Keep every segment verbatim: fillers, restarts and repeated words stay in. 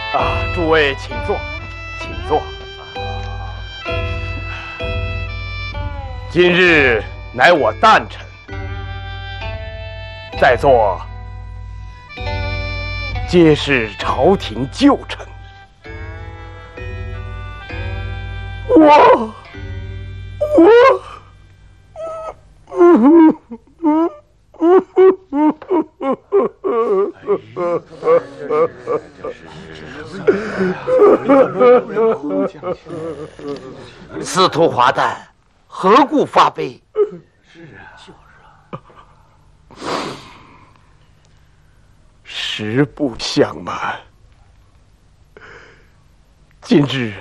啊，诸位请坐，请坐。今日乃我诞辰，在座皆是朝廷旧臣。我我。 司徒华诞，何故发悲？ 是啊，就是啊。实不相瞒，今日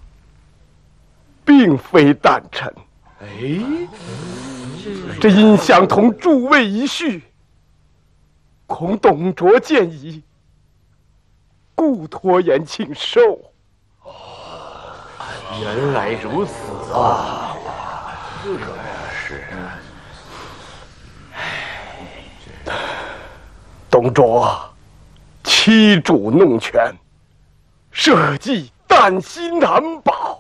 并非诞辰。哎，这因想同诸位一叙，恐董卓见疑，故拖延请寿。 哦，原来如此啊！是是。 董卓欺主弄权，社稷旦夕难保。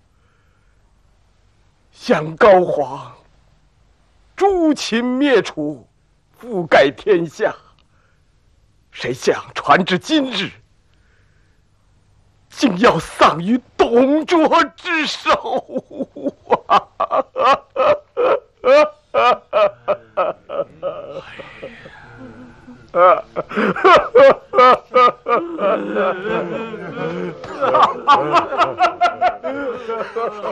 想高皇诛秦灭楚，覆盖天下，谁想传至今日，竟要丧于董卓之手啊！